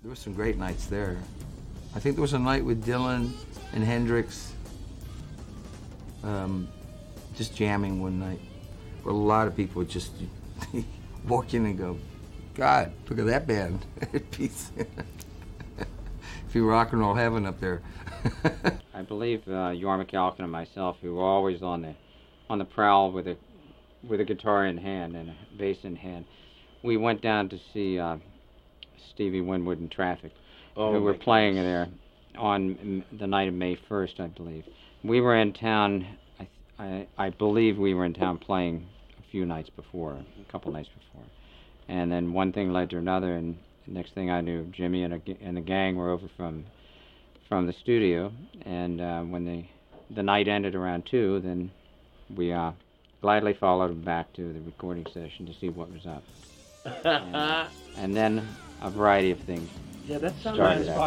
There were some great nights there. I think there was a night with Dylan and Hendrix, just jamming one night, where a lot of people would just walk in and go, God, look at that band. Peace. Be rock and roll heaven up there. I believe Jorma McAlkin and myself, who were always on the prowl with a guitar in hand and a bass in hand, we went down to see Stevie Winwood and Traffic, who were playing there on the night of May 1st, I believe. We were in town. I believe we were in town playing a couple nights before, and then one thing led to another, and next thing I knew, Jimmy and the gang were over from the studio, and when the night ended around 2, then we gladly followed them back to the recording session to see what was up. And then a variety of things Yeah, that sounds started nice. out.